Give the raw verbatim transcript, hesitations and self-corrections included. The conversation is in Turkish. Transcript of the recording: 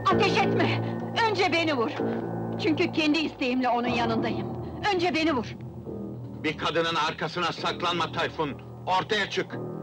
Ateş etme! Önce beni vur! Çünkü kendi isteğimle onun yanındayım. Önce beni vur! Bir kadının arkasına saklanma Tayfun! Ortaya çık!